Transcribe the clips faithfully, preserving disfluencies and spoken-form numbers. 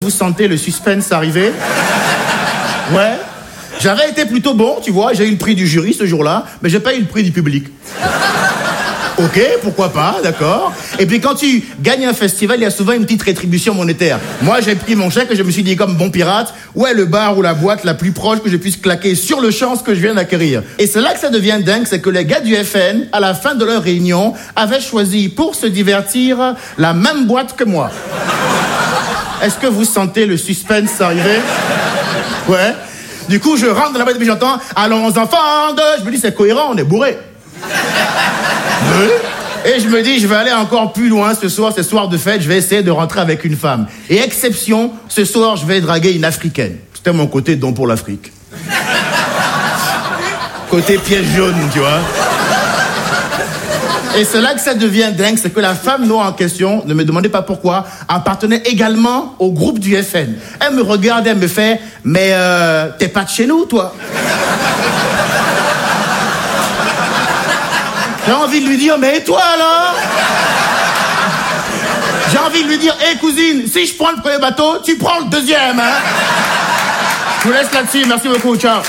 vous sentez le suspense arriver? Ouais. J'avais été plutôt bon, tu vois, j'ai eu le prix du jury ce jour-là, mais j'ai pas eu le prix du public. Ok, pourquoi pas, d'accord. Et puis quand tu gagnes un festival, il y a souvent une petite rétribution monétaire. Moi, j'ai pris mon chèque et je me suis dit comme bon pirate, où est le bar ou la boîte la plus proche que je puisse claquer sur le champ ce que je viens d'acquérir. Et c'est là que ça devient dingue, c'est que les gars du F N, à la fin de leur réunion, avaient choisi pour se divertir la même boîte que moi. Est-ce que vous sentez le suspense arriver? Ouais. Du coup, je rentre dans la boîte et puis j'entends « Allons enfants de... » Je me dis, c'est cohérent, on est bourré. Et je me dis, je vais aller encore plus loin ce soir, ce soir de fête, je vais essayer de rentrer avec une femme. Et exception, ce soir, je vais draguer une africaine. C'était mon côté don pour l'Afrique. Côté pièce jaune, tu vois. Et c'est là que ça devient dingue, c'est que la femme noire en question, ne me demandez pas pourquoi, appartenait également au groupe du F N. Elle me regarde, elle me fait, mais euh, t'es pas de chez nous, toi? J'ai envie de lui dire, mais et toi alors? J'ai envie de lui dire, hé hey, cousine, si je prends le premier bateau, tu prends le deuxième, hein? Je vous laisse là-dessus, merci beaucoup, ciao.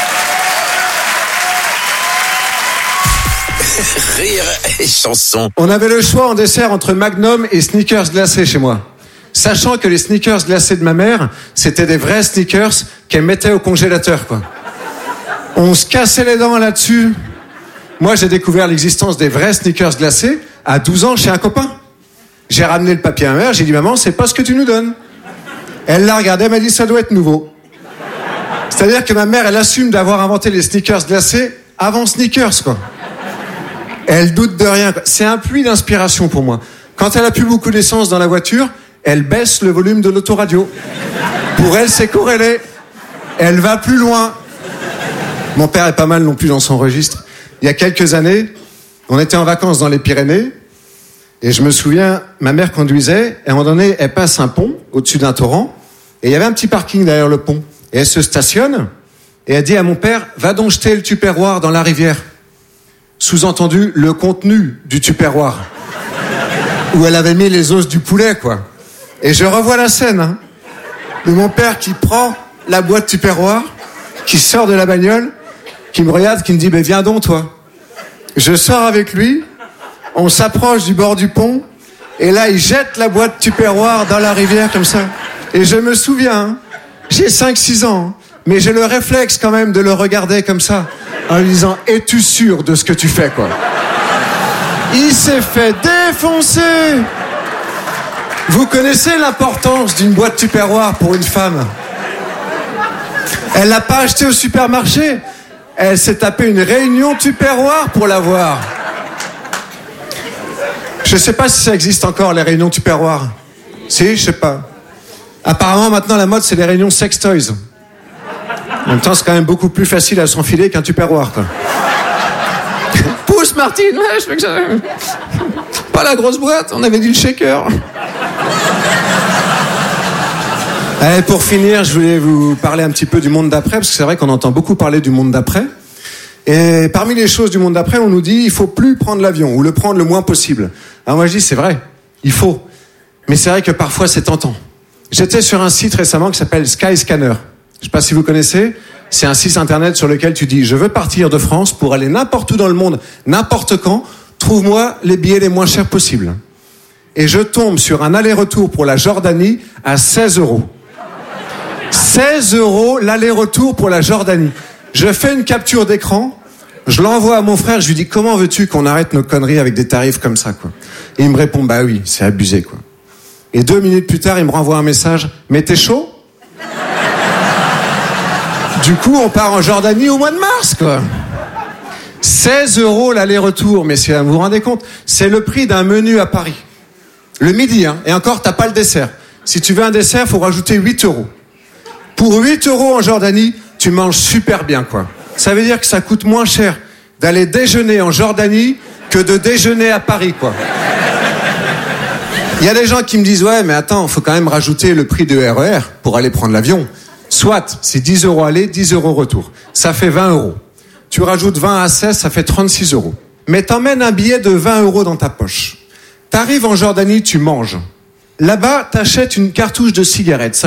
Rire et chanson. On avait le choix en dessert entre Magnum et sneakers glacés chez moi. Sachant que les sneakers glacés de ma mère, c'était des vrais sneakers qu'elle mettait au congélateur, quoi. On se cassait les dents là-dessus. Moi, j'ai découvert l'existence des vrais sneakers glacés à douze ans chez un copain. J'ai ramené le papier à ma mère, j'ai dit, maman, c'est pas ce que tu nous donnes. Elle l'a regardé, elle m'a dit, ça doit être nouveau. C'est-à-dire que ma mère, elle assume d'avoir inventé les sneakers glacés avant sneakers, quoi. Elle doute de rien. C'est un puits d'inspiration pour moi. Quand elle a plus beaucoup d'essence dans la voiture, elle baisse le volume de l'autoradio. Pour elle, c'est corrélé. Elle va plus loin. Mon père est pas mal non plus dans son registre. Il y a quelques années, on était en vacances dans les Pyrénées, et je me souviens, ma mère conduisait, et à un moment donné, elle passe un pont au-dessus d'un torrent, et il y avait un petit parking derrière le pont. Et elle se stationne, et elle dit à mon père, va donc jeter le tupperware dans la rivière. Sous-entendu, le contenu du tupperware. Où elle avait mis les os du poulet, quoi. Et je revois la scène, hein, de mon père qui prend la boîte tupperware, qui sort de la bagnole, qui me regarde, qui me dit, mais viens donc, toi. Je sors avec lui, on s'approche du bord du pont, et là, il jette la boîte tupperware dans la rivière, comme ça. Et je me souviens, hein, j'ai cinq six ans, hein, mais j'ai le réflexe quand même de le regarder comme ça, en lui disant, es-tu sûr de ce que tu fais, quoi? Il s'est fait défoncer. Vous connaissez l'importance d'une boîte tupperware pour une femme? Elle l'a pas achetée au supermarché. Elle s'est tapée une réunion tupperware pour l'avoir. Je sais pas si ça existe encore, les réunions tupperware. Si, je sais pas. Apparemment, maintenant, la mode, c'est les réunions sex toys. En même temps, c'est quand même beaucoup plus facile à s'enfiler qu'un tupperware, quoi. Pousse, Martine, ouais, je fais que ça. Pas la grosse boîte, on avait dit le shaker. Allez, pour finir, je voulais vous parler un petit peu du monde d'après, parce que c'est vrai qu'on entend beaucoup parler du monde d'après. Et parmi les choses du monde d'après, on nous dit il faut plus prendre l'avion, ou le prendre le moins possible. Alors moi, je dis c'est vrai, il faut. Mais c'est vrai que parfois, c'est tentant. J'étais sur un site récemment qui s'appelle Skyscanner. Je sais pas si vous connaissez. C'est un site internet sur lequel tu dis je veux partir de France pour aller n'importe où dans le monde, n'importe quand. Trouve-moi les billets les moins chers possibles. Et je tombe sur un aller-retour pour la Jordanie à seize euros. seize euros l'aller-retour pour la Jordanie. Je fais une capture d'écran, je l'envoie à mon frère, je lui dis comment veux-tu qu'on arrête nos conneries avec des tarifs comme ça, quoi. Et il me répond bah oui, c'est abusé, quoi. Et deux minutes plus tard, il me renvoie un message, mais t'es chaud? Du coup, on part en Jordanie au mois de mars, quoi. seize euros l'aller-retour, messieurs, vous vous rendez compte? C'est le prix d'un menu à Paris. Le midi, hein. Et encore, t'as pas le dessert. Si tu veux un dessert, faut rajouter huit euros. Pour huit euros en Jordanie, tu manges super bien, quoi. Ça veut dire que ça coûte moins cher d'aller déjeuner en Jordanie que de déjeuner à Paris, quoi. Il y a des gens qui me disent, ouais, mais attends, faut quand même rajouter le prix de R E R pour aller prendre l'avion. Soit, c'est dix euros aller, dix euros retour. Ça fait vingt euros. Tu rajoutes vingt à seize, ça fait trente-six euros. Mais t'emmènes un billet de vingt euros dans ta poche. T'arrives en Jordanie, tu manges. Là-bas, t'achètes une cartouche de cigarettes.